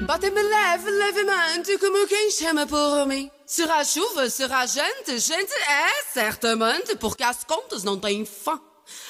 Batei-me leve, levemente, como quem chama por mim. Será chuva, será gente, gente é certamente, porque as contas não têm fim.